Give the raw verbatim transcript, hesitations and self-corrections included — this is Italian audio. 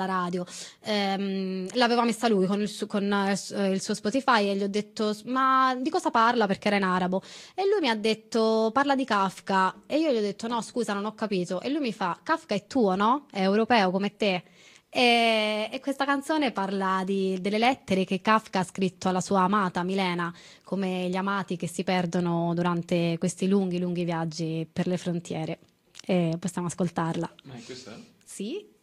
radio, ehm, l'aveva messa lui con, il suo, con eh, il suo Spotify e gli ho detto ma di cosa parla, perché era in arabo, e lui mi ha detto parla di Kafka e io gli ho detto no scusa non ho capito, e lui mi fa Kafka è tuo, no? È europeo come te. E, e questa canzone parla di, delle lettere che Kafka ha scritto alla sua amata Milena, come gli amati che si perdono durante questi lunghi lunghi viaggi per le frontiere, e possiamo ascoltarla. Ma è questa? Sì.